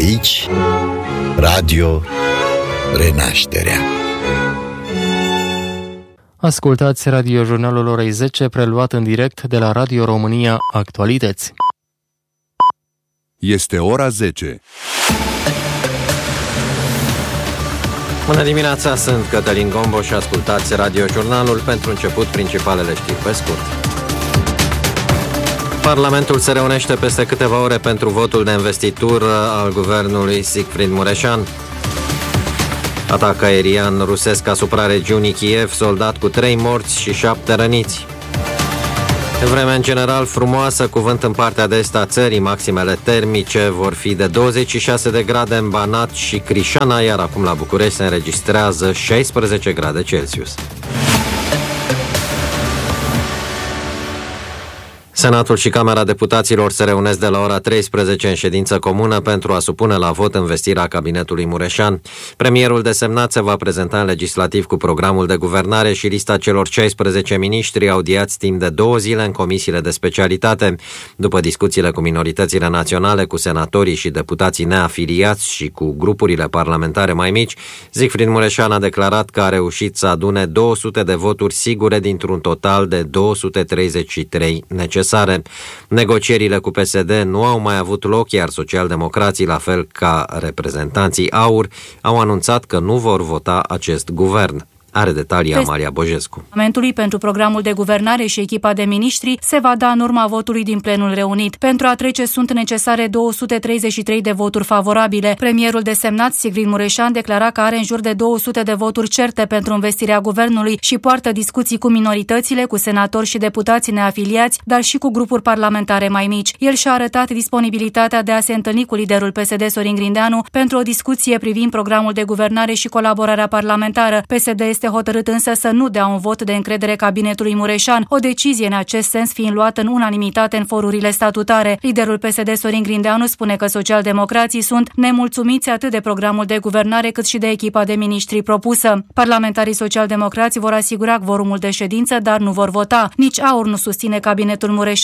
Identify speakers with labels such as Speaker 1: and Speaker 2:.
Speaker 1: Aici, Radio Renașterea.
Speaker 2: Ascultați radiojurnalul orei 10, preluat în direct de la Radio România Actualități.
Speaker 3: Este ora 10.
Speaker 4: Bună dimineața, sunt Cătălin Gombo și ascultați radiojurnalul. Pentru început, principalele știri pe scurt. Parlamentul se reunește peste câteva ore pentru votul de investitură al guvernului Sigfrid Mureșan. Atac aerian rusesc asupra regiunii Kiev, soldat cu 3 morți și 7 răniți. Vremea în general frumoasă, cu vânt în partea de est a țării, maximele termice vor fi de 26 de grade în Banat și Crișana, iar acum la București se înregistrează 16 grade Celsius. Senatul și Camera Deputaților se reunesc de la ora 13 în ședință comună pentru a supune la vot învestirea cabinetului Mureșan. Premierul desemnat se va prezenta în legislativ cu programul de guvernare și lista celor 16 miniștri audiați timp de 2 zile în comisiile de specialitate. După discuțiile cu minoritățile naționale, cu senatorii și deputații neafiliați și cu grupurile parlamentare mai mici, Sigfrid Mureșan a declarat că a reușit să adune 200 de voturi sigure dintr-un total de 233 necesare. Negocierile cu PSD nu au mai avut loc, iar socialdemocrații, la fel ca reprezentanții AUR, au anunțat că nu vor vota acest guvern. Are detalii Amalia Bojescu.
Speaker 5: Parlamentului pentru programul de guvernare și echipa de miniștri se va da în urma votului din plenul reunit. Pentru a trece sunt necesare 233 de voturi favorabile. Premierul desemnat Sigfrid Mureșan declara că are în jur de 200 de voturi certe pentru învestirea guvernului și poartă discuții cu minoritățile, cu senatori și deputații neafiliați, dar și cu grupuri parlamentare mai mici. El și-a arătat disponibilitatea de a se întâlni cu liderul PSD Sorin Grindeanu pentru o discuție privind programul de guvernare și colaborarea parlamentară. PSD este hotărât însă să nu dea un vot de încredere cabinetului Mureșan, o decizie în acest sens fiind luată în unanimitate în forurile statutare. Liderul PSD Sorin Grindeanu spune că socialdemocrații sunt nemulțumiți atât de programul de guvernare cât și de echipa de miniștri propusă. Parlamentarii socialdemocrați vor asigura quorumul de ședință, dar nu vor vota. Nici AUR nu susține cabinetul Mureșan